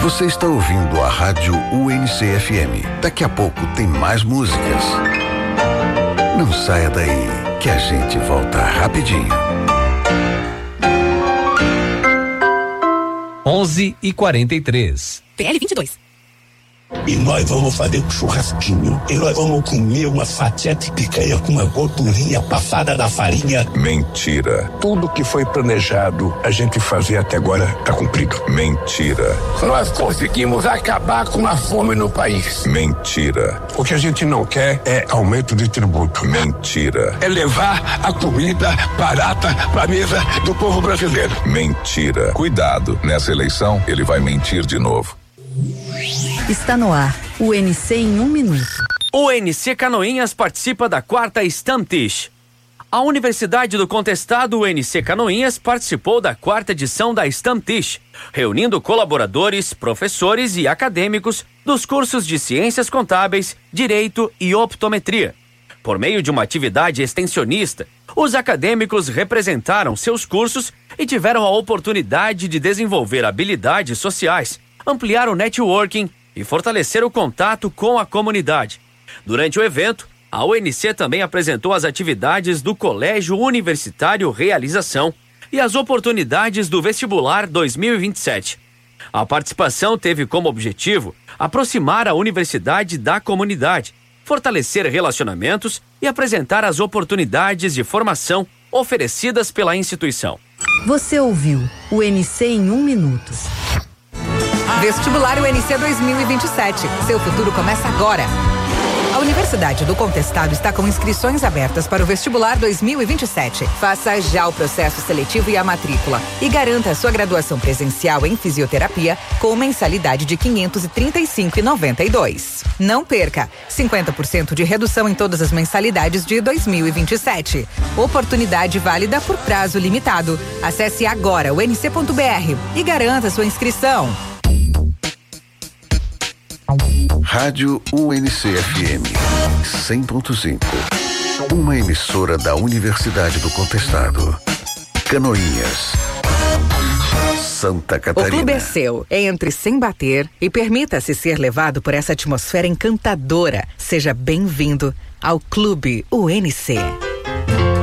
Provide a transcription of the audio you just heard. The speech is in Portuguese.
Você está ouvindo a Rádio UNC-FM. Daqui a pouco tem mais músicas. Não saia daí, que a gente volta rapidinho. 11h43. PL 22. E nós vamos fazer um churrasquinho. E nós vamos comer uma fatia de picanha com uma gordurinha passada na farinha. Mentira. Tudo que foi planejado a gente fazer até agora tá cumprido. Mentira. Nós conseguimos acabar com a fome no país. Mentira. O que a gente não quer é aumento de tributo. Mentira. É levar a comida barata pra mesa do povo brasileiro. Mentira. Cuidado, nessa eleição ele vai mentir de novo. Está no ar, o UNC em 1 minuto. O UNC Canoinhas participa da 4ª Stammtisch. A Universidade do Contestado UNC Canoinhas participou da 4ª edição da Stammtisch, reunindo colaboradores, professores e acadêmicos dos cursos de Ciências Contábeis, Direito e Optometria. Por meio de uma atividade extensionista, os acadêmicos representaram seus cursos e tiveram a oportunidade de desenvolver habilidades sociais, ampliar o networking e fortalecer o contato com a comunidade. Durante o evento, a UNC também apresentou as atividades do Colégio Universitário Realização e as oportunidades do Vestibular 2027. A participação teve como objetivo aproximar a universidade da comunidade, fortalecer relacionamentos e apresentar as oportunidades de formação oferecidas pela instituição. Você ouviu o UNC em 1 minuto. Vestibular UNC 2027. Seu futuro começa agora. A Universidade do Contestado está com inscrições abertas para o Vestibular 2027. Faça já o processo seletivo e a matrícula e garanta a sua graduação presencial em fisioterapia com mensalidade de R$ 535,92. Não perca! 50% de redução em todas as mensalidades de 2027. Oportunidade válida por prazo limitado. Acesse agora o unc.br e garanta sua inscrição. Rádio UNC-FM 100.5. Uma emissora da Universidade do Contestado. Canoinhas, Santa Catarina. O clube é seu. Entre sem bater e permita-se ser levado por essa atmosfera encantadora. Seja bem-vindo ao Clube UNC.